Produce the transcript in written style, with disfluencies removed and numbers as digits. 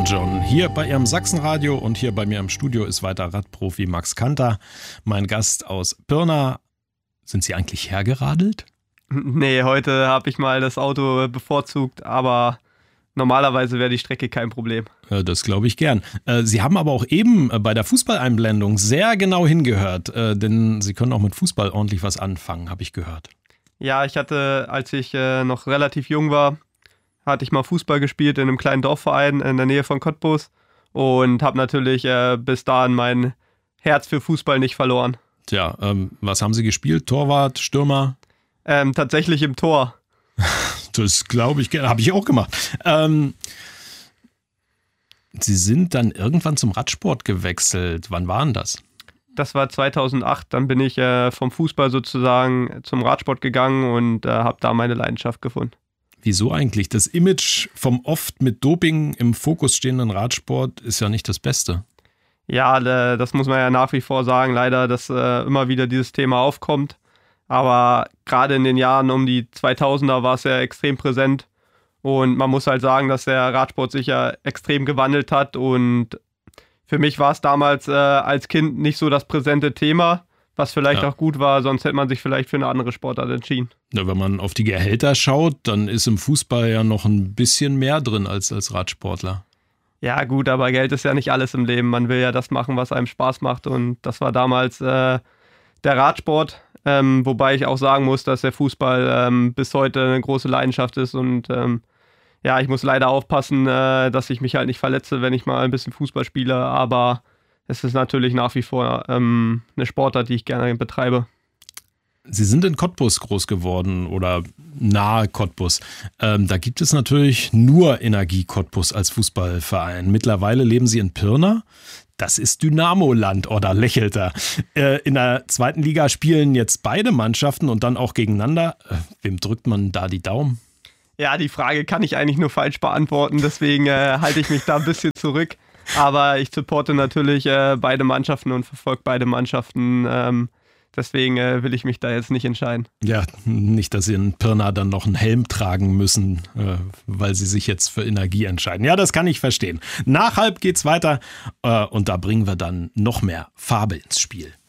John. Hier bei Ihrem Sachsenradio und hier bei mir im Studio ist weiter Radprofi Max Kanter, mein Gast aus Pirna. Sind Sie eigentlich hergeradelt? Nee, heute habe ich mal das Auto bevorzugt, aber normalerweise wäre die Strecke kein Problem. Das glaube ich gern. Sie haben aber auch eben bei der Fußballeinblendung sehr genau hingehört, denn Sie können auch mit Fußball ordentlich was anfangen, habe ich gehört. Ja, ich hatte, als ich noch relativ jung war, hatte ich mal Fußball gespielt in einem kleinen Dorfverein in der Nähe von Cottbus und habe natürlich bis dahin mein Herz für Fußball nicht verloren. Tja, was haben Sie gespielt? Torwart, Stürmer? Tatsächlich im Tor. Das glaube ich gerne, habe ich auch gemacht. Sie sind dann irgendwann zum Radsport gewechselt. Wann war denn das? Das war 2008, dann bin ich vom Fußball sozusagen zum Radsport gegangen und habe da meine Leidenschaft gefunden. Wieso eigentlich? Das Image vom oft mit Doping im Fokus stehenden Radsport ist ja nicht das Beste. Ja, das muss man ja nach wie vor sagen, leider, dass immer wieder dieses Thema aufkommt. Aber gerade in den Jahren um die 2000er war es ja extrem präsent. Und man muss halt sagen, dass der Radsport sich ja extrem gewandelt hat. Und für mich war es damals als Kind nicht so das präsente Thema, was vielleicht auch gut war, sonst hätte man sich vielleicht für eine andere Sportart entschieden. Ja, wenn man auf die Gehälter schaut, dann ist im Fußball ja noch ein bisschen mehr drin als Radsportler. Ja gut, aber Geld ist ja nicht alles im Leben. Man will ja das machen, was einem Spaß macht. Und das war damals der Radsport. Wobei ich auch sagen muss, dass der Fußball bis heute eine große Leidenschaft ist. Und ja, ich muss leider aufpassen, dass ich mich halt nicht verletze, wenn ich mal ein bisschen Fußball spiele. Aber es ist natürlich nach wie vor eine Sportart, die ich gerne betreibe. Sie sind in Cottbus groß geworden oder nahe Cottbus. Da gibt es natürlich nur Energie Cottbus als Fußballverein. Mittlerweile leben Sie in Pirna. Das ist Dynamo-Land, oder lächelt er. In der zweiten Liga spielen jetzt beide Mannschaften und dann auch gegeneinander. Wem drückt man da die Daumen? Ja, die Frage kann ich eigentlich nur falsch beantworten, deswegen halte ich mich da ein bisschen zurück. Aber ich supporte natürlich beide Mannschaften und verfolge beide Mannschaften. Deswegen will ich mich da jetzt nicht entscheiden. Ja, nicht, dass Sie in Pirna dann noch einen Helm tragen müssen, weil Sie sich jetzt für Energie entscheiden. Ja, das kann ich verstehen. Nach halb geht's weiter und da bringen wir dann noch mehr Farbe ins Spiel.